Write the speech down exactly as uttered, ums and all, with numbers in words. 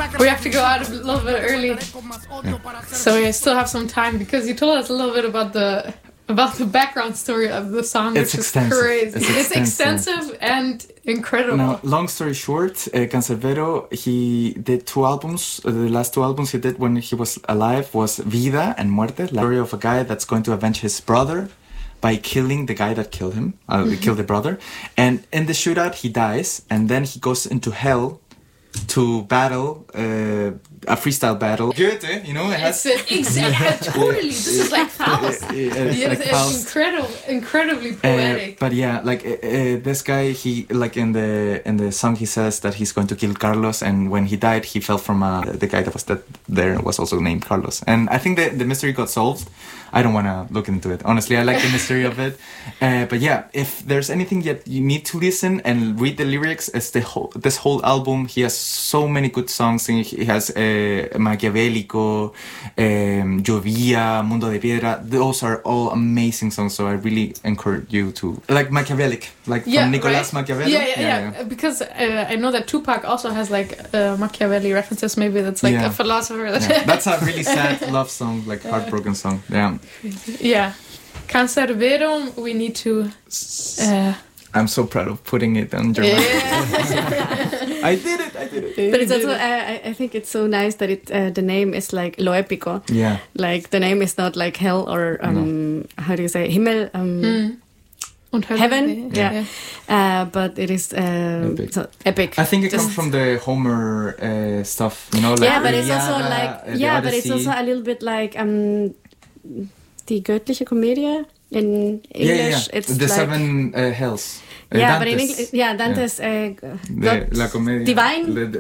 We have to go out a little bit early, Yeah. so we still have some time because you told us a little bit about the about the background story of the song, It's which extensive. is crazy. It's It's extensive. extensive and incredible. Now, long story short, uh, Canserbero, he did two albums. Uh, the last two albums he did when he was alive was Vida and Muerte, the story of a guy that's going to avenge his brother by killing the guy that killed him, uh, mm-hmm. killed the brother. And in the shootout, he dies, and then he goes into hell to battle, uh, a freestyle battle. Goethe, you know, it has... It's uh, exactly, totally. This is like Faust. Uh, uh, Yes, like it's Faust. incredible, incredibly Uh, poetic. but yeah, like uh, uh, this guy, he like in the in the song he says that he's going to kill Carlos, and when he died, he fell from uh, the guy that was dead there was also named Carlos, and I think the the mystery got solved. I don't want to look into it honestly. I like the mystery of it, uh, but yeah, if there's anything that you need to listen and read the lyrics, it's the whole this whole album. He has so many good songs. He has uh, Maquiavélico, um, Llovía, Mundo de Piedra. Those are all amazing songs. So I really encourage you to like Machiavellic, like Yeah, from Nicolas right? Machiavelli. Yeah, yeah, yeah. Because uh, I know that Tupac also has like uh, Machiavelli references. Maybe that's like Yeah. a philosopher. That Yeah. That's a really sad love song, like heartbroken song. Yeah. Yeah. Canserbero, we need to. Uh, I'm so proud of putting it on German. yeah. I did it. I did it. But it's also, uh, I, I think it's so nice that it uh, the name is like Lo Épico. Yeah. Like the name is not like hell or um, no. how do you say Himmel, um, mm. Und heaven. Yeah, yeah. Uh, but it is uh, epic. So epic. I think it Just, comes from the Homer uh, stuff, you know. Like yeah, but it's also Iliada, like uh, yeah, the but it's Odyssey. also a little bit like um, die göttliche Komödie in English. Yeah, yeah, yeah. It's the like, seven uh, hells. Uh, yeah, but in Dantes. English, yeah, Dante's Yeah. uh, The, God, La Comedia. Divine. The, the,